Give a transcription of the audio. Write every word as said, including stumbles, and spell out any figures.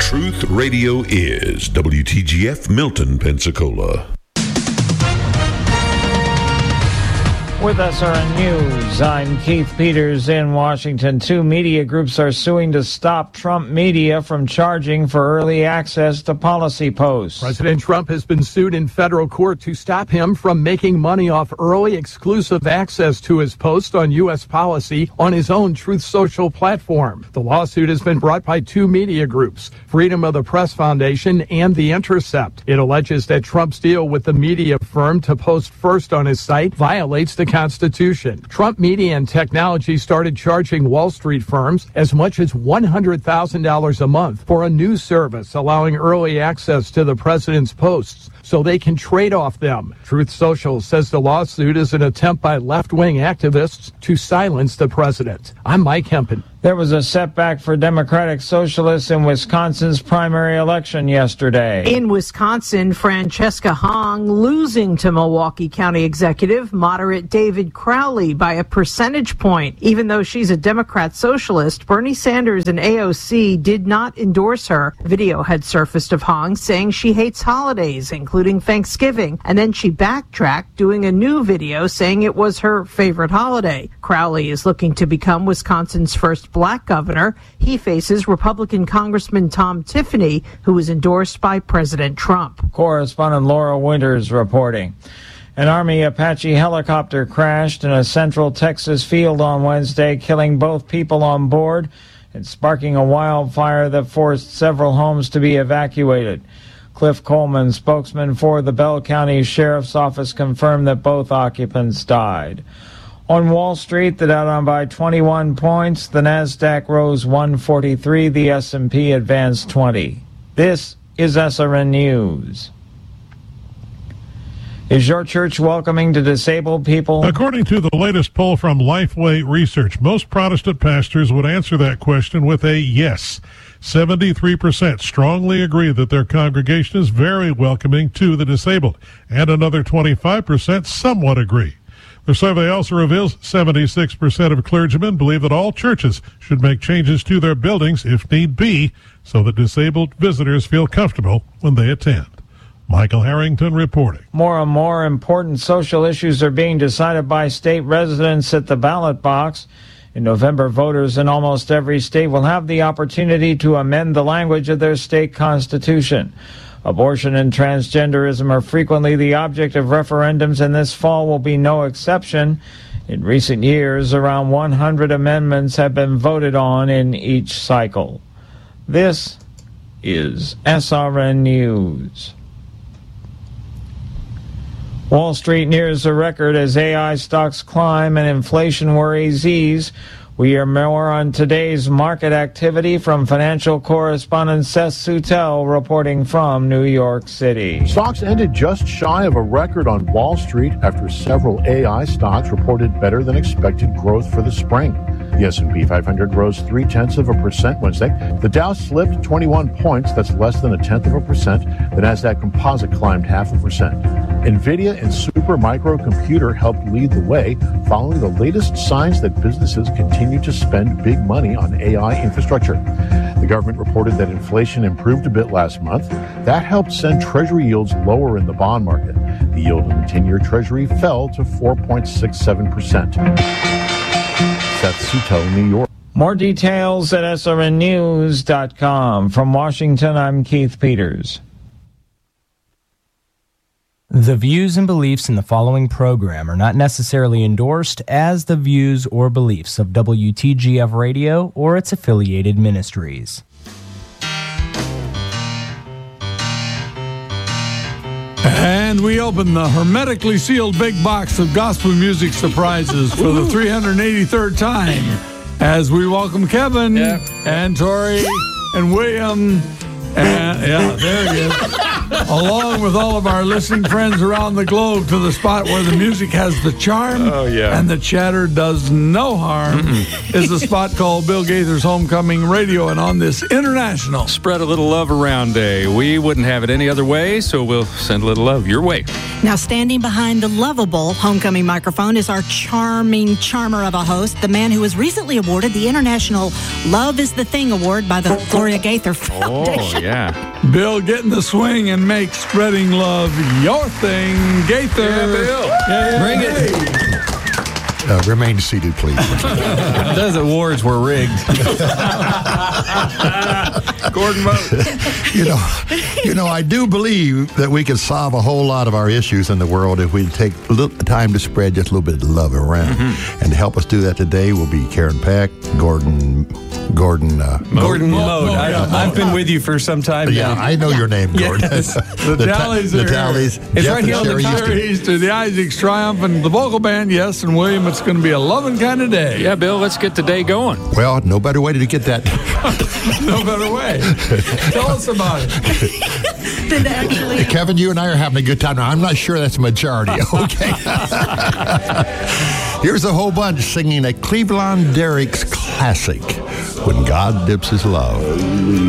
Truth Radio is W T G F Milton, Pensacola. With S R N News, I'm Keith Peters in Washington. Two media groups are suing to stop Trump media from charging for early access to policy posts. President Trump has been sued in federal court to stop him from making money off early exclusive access to his post on U S policy on his own Truth Social platform. The lawsuit has been brought by two media groups, Freedom of the Press Foundation and The Intercept. It alleges that Trump's deal with the media firm to post first on his site violates the Constitution. Trump Media and Technology started charging Wall Street firms as much as one hundred thousand dollars a month for a news service allowing early access to the president's posts so they can trade off them. Truth Social says the lawsuit is an attempt by left-wing activists to silence the president. I'm Mike Hempen. There was a setback for Democratic Socialists in Wisconsin's primary election yesterday. In Wisconsin, Francesca Hong losing to Milwaukee County Executive moderate David Crowley by a percentage point. Even though she's a Democrat Socialist, Bernie Sanders and A O C did not endorse her. Video had surfaced of Hong saying she hates holidays, including Thanksgiving, and then she backtracked, doing a new video saying it was her favorite holiday. Crowley is looking to become Wisconsin's first black governor. He faces Republican Congressman Tom Tiffany, who was endorsed by President Trump. Correspondent Laura Winters reporting. An Army Apache helicopter crashed in a central Texas field on Wednesday, killing both people on board and sparking a wildfire that forced several homes to be evacuated. Cliff Coleman, spokesman for the Bell County Sheriff's Office, confirmed that both occupants died. On Wall Street, the Dow down by twenty-one points, the Nasdaq rose one forty-three, the S and P advanced twenty. This is S R N News. Is your church welcoming to disabled people? According to the latest poll from Lifeway Research, most Protestant pastors would answer that question with a yes. seventy-three percent strongly agree that their congregation is very welcoming to the disabled, and another twenty-five percent somewhat agree. The survey also reveals seventy-six percent of clergymen believe that all churches should make changes to their buildings if need be so that disabled visitors feel comfortable when they attend. Michael Harrington reporting. More and more important social issues are being decided by state residents at the ballot box. In November, voters in almost every state will have the opportunity to amend the language of their state constitution. Abortion and transgenderism are frequently the object of referendums, and this fall will be no exception. In recent years, around one hundred amendments have been voted on in each cycle. This is S R N News. Wall Street nears a record as A I stocks climb and inflation worries ease. We hear more on today's market activity from financial correspondent Seth Sutel reporting from New York City. Stocks ended just shy of a record on Wall Street after several A I stocks reported better than expected growth for the spring. The S and P five hundred rose three-tenths of a percent Wednesday. The Dow slipped twenty-one points, that's less than a tenth of a percent. The Nasdaq Composite climbed half a percent. NVIDIA and Supermicro Computer helped lead the way, following the latest signs that businesses continue to spend big money on A I infrastructure. The government reported that inflation improved a bit last month. That helped send Treasury yields lower in the bond market. The yield on the ten-year Treasury fell to four point six seven percent. Seth Sutel, New York. More details at S R N news dot com. From Washington, I'm Keith Peters. The views and beliefs in the following program are not necessarily endorsed as the views or beliefs of W T G F Radio or its affiliated ministries. And we open the hermetically sealed big box of gospel music surprises for the three hundred eighty-third time as we welcome Kevin yep. and Tori and William. And yeah, there he is. Along with all of our listening friends around the globe to the spot where the music has the charm oh, yeah. and the chatter does no harm Mm-mm. is the spot called Bill Gaither's Homecoming Radio. And on this international Spread a Little Love Around Day, we wouldn't have it any other way, so we'll send a little love your way. Now, standing behind the lovable homecoming microphone is our charming charmer of a host, the man who was recently awarded the International Love is the Thing Award by the Gloria Gaither Foundation. Oh, yeah. Bill, get in the swing and make spreading love your thing. Gaither. Yeah, Bill. Yeah, yeah, Bring hey. it. Uh, remain seated, please. Those awards were rigged. Gordon Moat. You know, you know, I do believe that we can solve a whole lot of our issues in the world if we take a little time to spread just a little bit of love around. Mm-hmm. And to help us do that today will be Karen Peck, Gordon, Gordon, uh, Gordon Moat. Moat. Moat, I, yeah, I've been with you for some time yeah, now. I know your name, Gordon. Yes. The, the tallies ta- are the tallies. here. It's Jeff right here on the and Sherry cover. Easton. East to the Isaac's Triumph and the vocal band, yes, and William, it's going to be a loving kind of day. Yeah, Bill, let's get the day going. Well, no better way to get that. No better way. Tell us about it. Then actually, Kevin, you and I are having a good time. Now, I'm not sure that's a majority, okay? Here's a whole bunch singing a Cleveland Derricks classic, When God Dips His Love.